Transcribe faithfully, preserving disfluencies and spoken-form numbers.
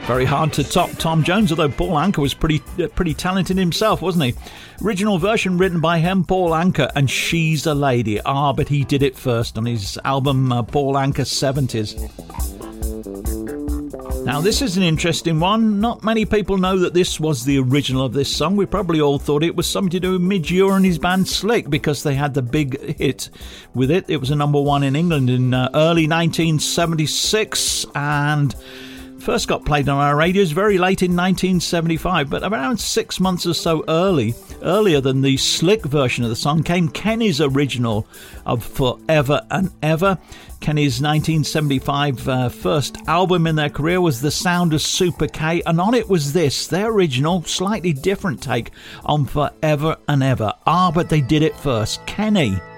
Very hard to top Tom Jones, although Paul Anka was pretty uh, pretty talented himself, wasn't he? Original version written by him, Paul Anka, and She's a Lady. Ah, but he did it first on his album uh, Paul Anka seventies. Now, this is an interesting one. Not many people know that this was the original of this song. We probably all thought it was something to do with Midge Ure and his band Slick, because they had the big hit with it. It was a number one in England in uh, early nineteen seventy-six, and first got played on our radios very late in nineteen seventy-five, but around six months or so early, earlier than the Slick version of the song, came Kenny's original of Forever and Ever. Kenny's nineteen seventy-five uh, first album in their career was The Sound of Super K, and on it was this, their original, slightly different take on Forever and Ever. Ah, but they did it first. Kenny.